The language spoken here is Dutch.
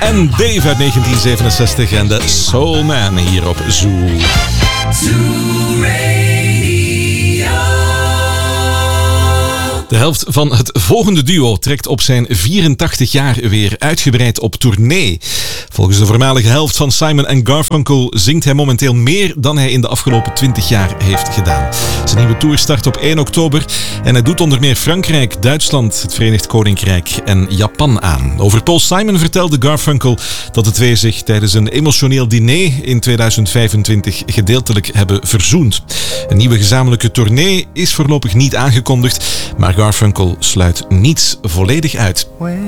en Dave uit 1967 en de Soul Man hier op Zoo. De helft van het volgende duo trekt op zijn 84 jaar weer uitgebreid op tournee. Volgens de voormalige helft van Simon & Garfunkel zingt hij momenteel meer dan hij in de afgelopen 20 jaar heeft gedaan. Zijn nieuwe tour start op 1 oktober en hij doet onder meer Frankrijk, Duitsland, het Verenigd Koninkrijk en Japan aan. Over Paul Simon vertelde Garfunkel dat de twee zich tijdens een emotioneel diner in 2025 gedeeltelijk hebben verzoend. Een nieuwe gezamenlijke tournee is voorlopig niet aangekondigd, maar Garfunkel sluit niets volledig uit.